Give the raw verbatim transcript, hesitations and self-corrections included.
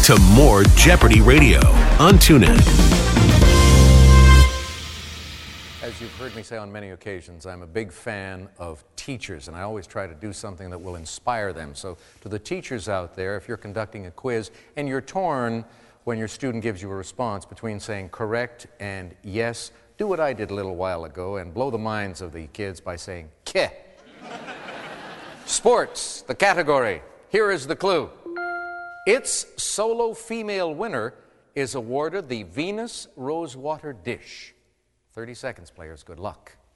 to more Jeopardy Radio on TuneIn. As you've heard me say on many occasions, I'm a big fan of teachers, and I always try to do something that will inspire them. So to the teachers out there, if you're conducting a quiz and you're torn when your student gives you a response between saying correct and yes, do what I did a little while ago and blow the minds of the kids by saying K. Sports, the category. Here is the clue. Its solo female winner is awarded the Venus Rosewater Dish. thirty seconds, players. Good luck.